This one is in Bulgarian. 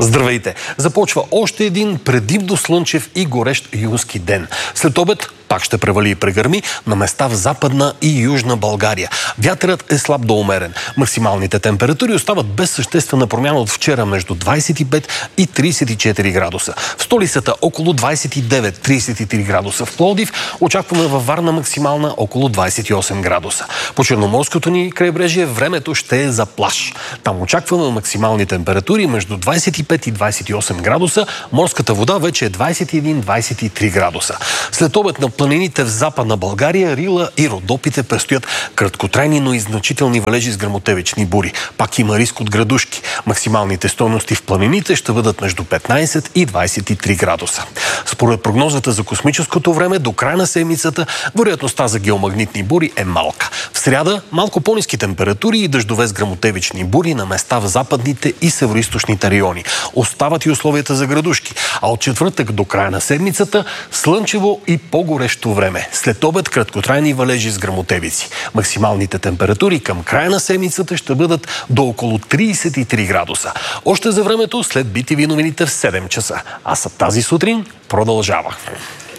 Здравейте! Започва още един предимно слънчев и горещ юнски ден. След обед пак ще превали и прегърми на места в Западна и Южна България. Вятърът е слаб до умерен. Максималните температури остават без съществена промяна от вчера между 25 и 34 градуса. В столицата около 29-33 градуса. В Пловдив очакваме във Варна максимална около 28 градуса. По Черноморското ни крайбрежие времето ще е за плаж. Там очакваме максимални температури между 25 и 28 градуса. Морската вода вече е 21-23 градуса. След обед на планините в Западна България, Рила и Родопите предстоят краткотрайни, но и значителни валежи с гръмотевични бури. Пак има риск от градушки. Максималните стойности в планините ще бъдат между 15 и 23 градуса. Според прогнозата за космическото време, до края на седмицата вероятността за геомагнитни бури е малка. В сряда малко по-ниски температури и дъждове с гръмотевични бури на места в западните и североизточните райони. Остават и условията за градушки. А от четвъртък до края на седмицата слънчево и по-горещо време. След обед краткотрайни валежи с гръмотевици. Максималните температури към края на седмицата ще бъдат до около 33 градуса. Още за времето след BTV новините в 7 часа. А тази сутрин продължава.